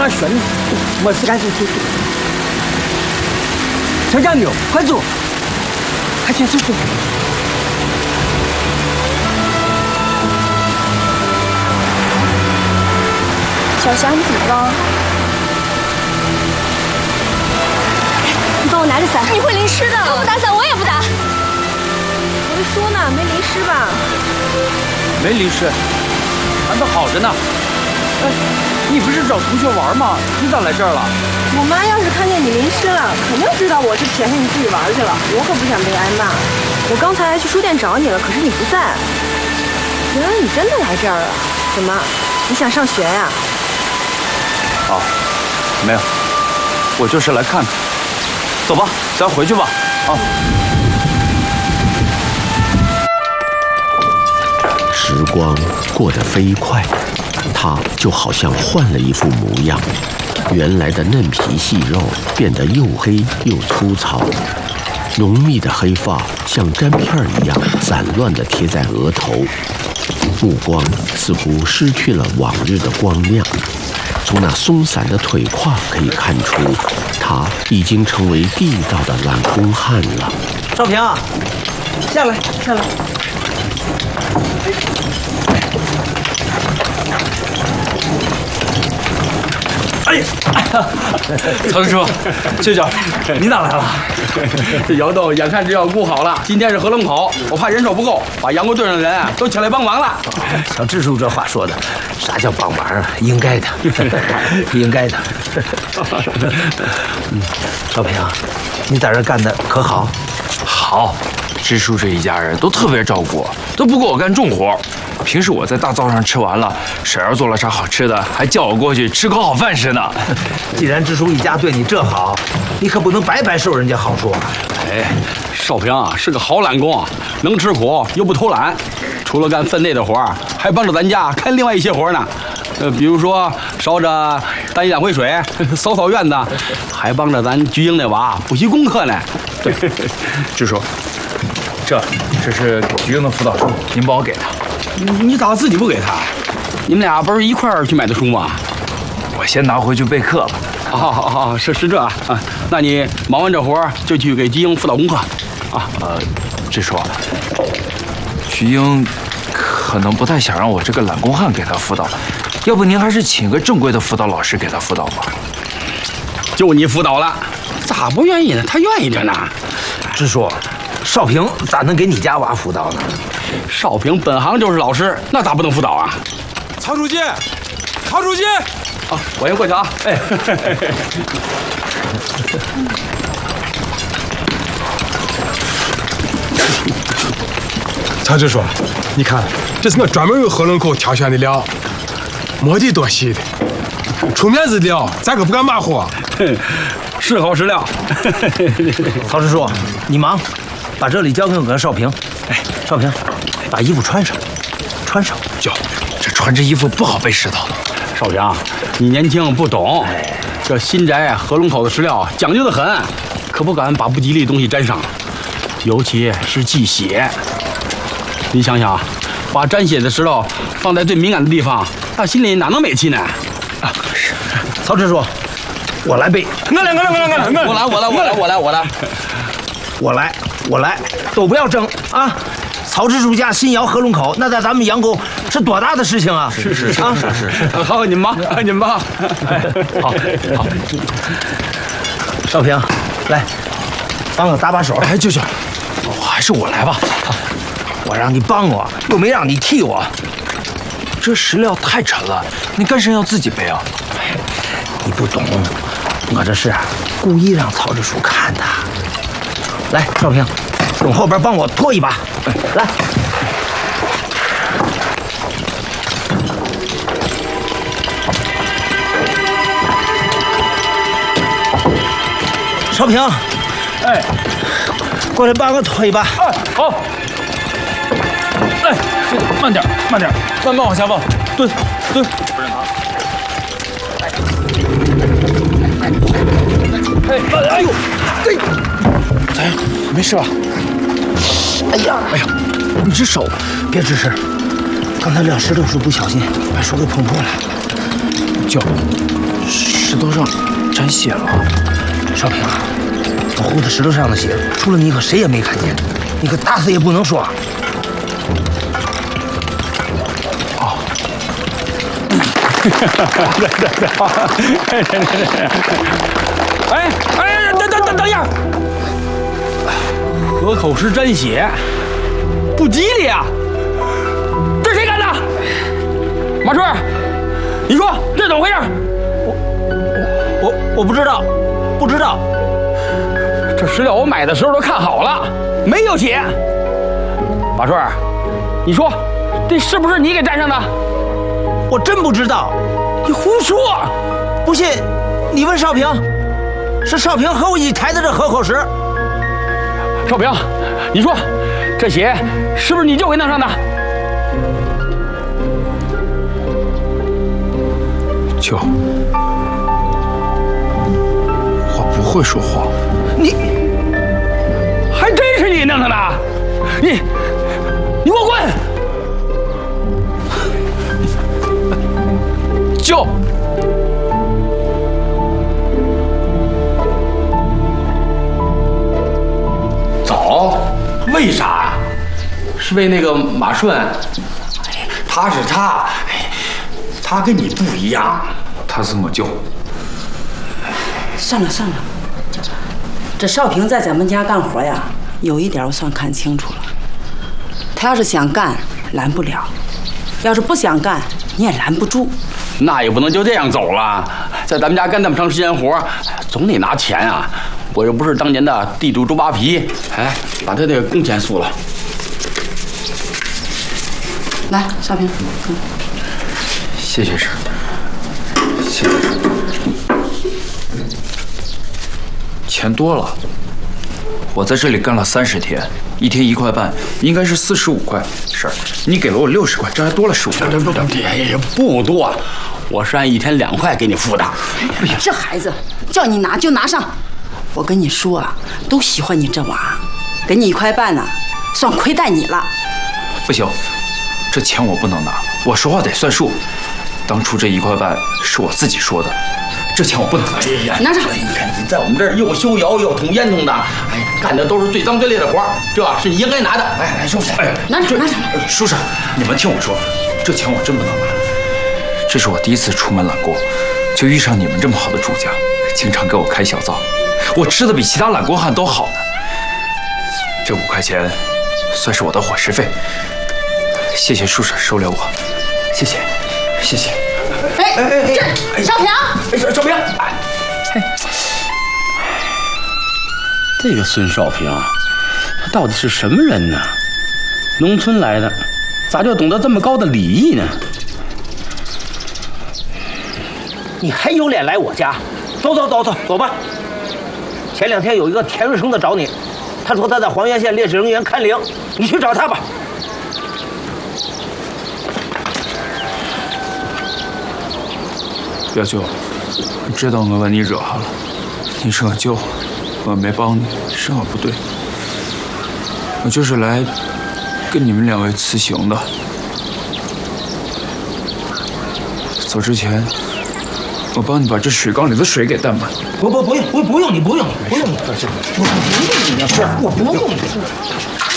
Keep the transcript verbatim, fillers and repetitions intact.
啊，选你，没事干，走走走。小家苗，快走，快去走走。 小霞，你怎么了？你帮我拿着伞，你会淋湿的。我不打伞，我也不打。 我就说呢，没淋湿吧？ 没淋湿，还都好着呢。哎，你不是找同学玩吗？你咋来这儿了？ 我妈要是看见你淋湿了，肯定知道我是撇下你自己玩去了。我可不想被挨骂。我刚才去书店找你了，可是你不在。原来你真的来这儿了？怎么？你想上学呀？ 哦，没有，我就是来看看。走吧，咱回去吧。啊。 时光过得飞快，他就好像换了一副模样。原来的嫩皮细肉变得又黑又粗糙，浓密的黑发像粘片一样散乱地贴在额头，目光似乎失去了往日的光亮。从那松散的腿胯可以看出，他已经成为地道的懒工汉了。 少平，下来，下来。哎呀， 曹师叔，舅舅，你咋来了？ 这窑洞眼看就要顾好了，今天是合龙口，我怕人手不够，把杨国队上的人都请来帮忙了。 小支书这话说的，啥叫帮忙啊？应该的，应该的。嗯，少平，你在这干的可好？ 好，支书这一家人都特别照顾我，都不给我干重活。平时我在大灶上吃完了，婶儿做了啥好吃的，还叫我过去吃口好饭吃呢。 既然支书一家对你这好，你可不能白白受人家好处啊！ 哎，少平啊是个好懒工，能吃苦又不偷懒，除了干分内的活，还帮着咱家干另外一些活呢。呃，比如说烧着担一两回水，扫扫院子，还帮着咱菊英那娃补习功课呢。 对，支书，这这是菊英的辅导书，您帮我给他。 你你咋自己不给他？你们俩不是一块儿去买的书吗？ 我先拿回去备课了。 好好好好，是是这啊啊，那你忙完这活就去给菊英辅导功课啊。 呃，支书，菊英可能不太想让我这个懒工汉给他辅导，要不您还是请个正规的辅导老师给他辅导吧。 就你辅导了，咋不愿意呢？他愿意着呢。 支书，少平咋能给你家娃辅导呢？ 少平本行就是老师，那咋不能辅导啊？ 曹书记，曹书记， 啊，我先过去啊。哎， 曹支书，你看，这是我专门为合龙口挑选的料，没得多细的，出面子的料，咱可不敢马虎啊。 是好是料。 曹支书，你忙，把这里交给我跟少平。哎，少平，把衣服穿上，穿上。 舅，这穿这衣服不好被湿到。 少平，你年轻不懂，这新宅合龙口的石料讲究的很，可不敢把不吉利的东西沾上，尤其是忌血。你想想，把沾血的石头放在最敏感的地方，那心里哪能美气呢？ 啊，是。曹支书，我来背。 我来，我来，我来，我来，我来，我来，我来，我来，我来， 我来，我来，都不要争啊！曹支书家新窑合龙口，那在咱们杨沟是多大的事情啊！ 是是是啊，是是是。好，你们忙，你们忙。哎，好，好。 少平，来，帮我搭把手。 哎，舅舅，还是我来吧。 我让你帮我，又没让你替我。 这石料太沉了，你干什么要自己背啊？ 你不懂，我这是故意让曹支书看的。来，少平，从后边帮我拖一把。来，少平， 哎， 过来帮我拖一把。 哎，好。哎，慢点，慢点，慢慢往下放，蹲，蹲。不是他。哎，哎呦，哎， 咋样？没事吧？ 哎呀，哎呀，你这手别吱声，刚才撂石头时不小心把手给碰破了。 舅，嘘。 石头上沾血了。 少平啊，我糊在石头上的血，除了你可谁也没看见，你可打死也不能说。 哦。对对对。哎哎，等等等等一下，河口石沾血，不吉利啊！这是谁干的？马顺，你说这怎么回事？ 我我我不知道，不知道。 这石料我买的时候都看好了，没有血。马顺，你说这是不是你给沾上的？ 我真不知道。 你胡说！ 不信，你问少平。是少平和我一起抬的这河口石。 少平，你说这血是不是你就给弄上的？ 舅，我不会说谎。 你还真是你弄上的？你你给我滚！舅。走？为啥呀？是为那个马顺？哎，他是他，哎，他跟你不一样， 他是我舅。 算了算了，这少平在咱们家干活呀，有一点我算看清楚了。他要是想干，拦不了；要是不想干，你也拦不住。 那也不能就这样走了，在咱们家干那么长时间活，总得拿钱啊。我又不是当年的地主周扒皮，哎，把他这个工钱付了。 来，少平，嗯， 谢谢婶，谢谢婶。钱多了，我在这里干了三十天，一天一块半，应该是四十五块。婶，你给了我六十块，这还多了十五块。 不不不，不多，我是按一天两块给你付的。 哎呀，这孩子叫你拿就拿上。我跟你说啊，都喜欢你这娃，给你一块半呢，算亏待你了。 不行，这钱我不能拿，我说话得算数。当初这一块半是我自己说的，这钱我不能拿。 哎呀， 拿着！ 你看你在我们这儿又修窑又捅烟囱的，哎，干的都是最脏最累的活儿，这是你应该拿的。哎，来收起来。哎， 拿着拿着。 叔婶，你们听我说，这钱我真不能拿。这是我第一次出门揽锅，就遇上你们这么好的主家，经常给我开小灶。我吃的比其他揽锅汉都好呢。这五块钱算是我的伙食费，谢谢叔婶收留我，谢谢，谢谢。 哎哎哎，少平， 少少平，哎，这个孙少平，他到底是什么人呢？农村来的，咋就懂得这么高的礼仪呢？ 你还有脸来我家？走走走走走吧。前两天有一个田瑞生的找你，他说他在黄原县烈士陵园看陵，你去找他吧。 表舅，我知道我把你惹下了，你是我舅，我没帮你，是我不对。我就是来跟你们两位辞行的。走之前，我帮你把这水缸里的水给担满。 不不不用不不用你不用你不用你，这这我不用你的事，我不用你。